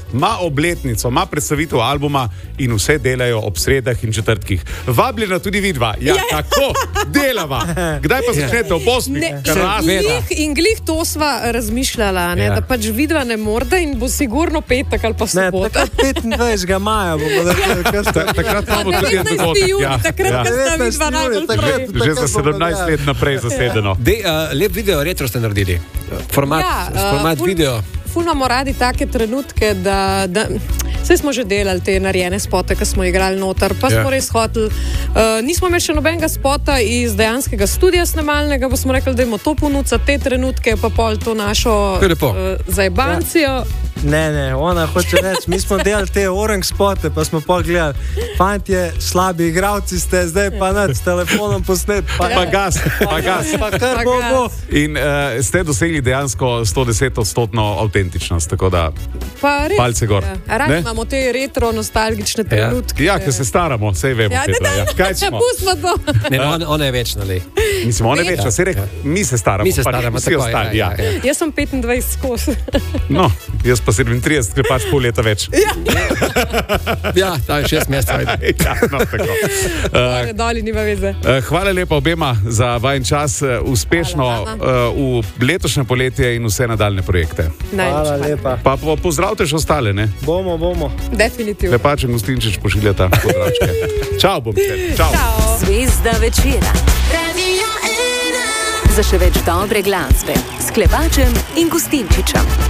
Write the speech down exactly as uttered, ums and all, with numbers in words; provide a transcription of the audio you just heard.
ima obletnico, ima predstavitev albuma in vse delajo ob sredah in četrtkih. Vabljena tudi vidva. Ja, kako? Delava. Kdaj pa začnete? Ob osmih? In glih to sva razmišljala, ne, da pač vidva ne morda in bo sigurno petek ali pa sobota. Ne, petindvajsetega maja bomo da takrat imamo tudi en dogodek. Takrat, ko sta vidva najbolj prav. Že za sedemnajst let naprej zasedeno. Dej, uh, lep video retro ste naredili. Format, ja, uh, format ful, video. Ful imamo radi take trenutke, da, da vse smo že delali te narejene spote, ki smo igrali noter, pa smo ja. res hoteli. Uh, nismo imeli še nobenega spota iz dejanskega studija snemalnega, pa smo rekli, da imamo to ponuditi te trenutke, pa pol to našo uh, zajbancijo. Ja. Ne, ne, ona hoče reči, mi smo delali te orange spote, pa smo pa gledali, fantje, slabi igravci ste, zdaj pa nad s telefonom posnet, pa, pa gas, pa gas. Pa kar bo bo. In uh, ste dosegli dejansko sto deset odstotno avtentičnost, tako da res, palce gor. Ja. Radi imamo te retro nostalgične trenutke. Ja, ker se staramo, sej vemo. Ja, ne, ne, ja. Kaj smo? Pustimo to. Ne, ona, ona je večna, le. Mislim, ona je večna, se rek, mi se staramo. Mi se staramo, vsi ostali, ja, ja. Ja. Jaz sem petindvajset skozi. No, jaz pa sedemintrideset, ker pač pol leta več. Ja, ja ta je šest mesecev. Ja, no, tako. Uh, Doli nima veze. Uh, hvala lepa obema za vajen čas. Uh, uspešno uh, v letošnje poletje in vse nadaljne projekte. Hvala lepa. Pa po, pozdravite še ostale, ne? Bomo, bomo. Definitivno. Lepačen Gostinčič pošiljata pozdravčke. Čau, bom te. Čau. Čau. Zvezda večera. Za še več dobre glasbe s Klepačem in Gostinčičem.